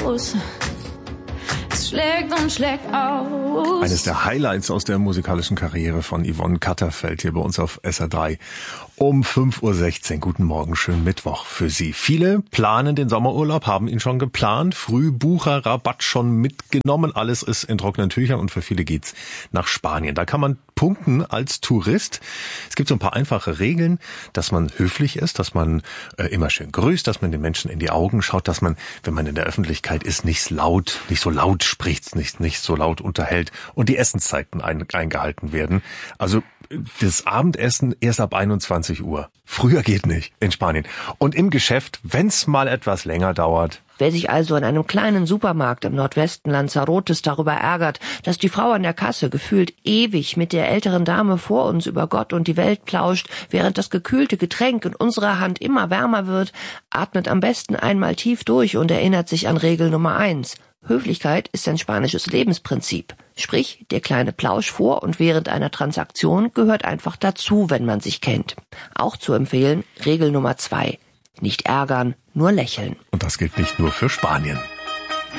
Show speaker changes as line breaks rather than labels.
aus. Es schlägt und schlägt aus.
Eines der Highlights aus der musikalischen Karriere von Yvonne Katterfeld hier bei uns auf SR3 um 5:16 Uhr. Guten Morgen, schönen Mittwoch für Sie. Viele planen den Sommerurlaub, haben ihn schon geplant, Frühbucherrabatt schon mitgenommen, alles ist in trockenen Tüchern und für viele geht's nach Spanien. Da kann man punkten als Tourist. Es gibt so ein paar einfache Regeln, dass man höflich ist, dass man immer schön grüßt, dass man den Menschen in die Augen schaut, dass man, wenn man in der Öffentlichkeit ist, nicht so laut spricht, nicht so laut unterhält und die Essenszeiten eingehalten werden. Also das Abendessen erst ab 21 Uhr. Früher geht nicht in Spanien. Und im Geschäft, wenn's mal etwas länger dauert.
Wer sich also in einem kleinen Supermarkt im Nordwesten Lanzarotes darüber ärgert, dass die Frau an der Kasse gefühlt ewig mit der älteren Dame vor uns über Gott und die Welt plauscht, während das gekühlte Getränk in unserer Hand immer wärmer wird, atmet am besten einmal tief durch und erinnert sich an Regel Nummer 1. Höflichkeit ist ein spanisches Lebensprinzip. Sprich, der kleine Plausch vor und während einer Transaktion gehört einfach dazu, wenn man sich kennt. Auch zu empfehlen, Regel Nummer 2. Nicht ärgern, nur lächeln.
Und das gilt nicht nur für Spanien.